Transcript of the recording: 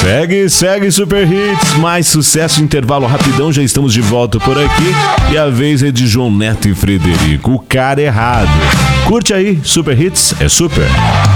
Segue Super Hits, mais sucesso, intervalo rapidão, já estamos de volta por aqui. E a vez é de João Neto e Frederico, o cara errado. Curte aí, Super Hits é super.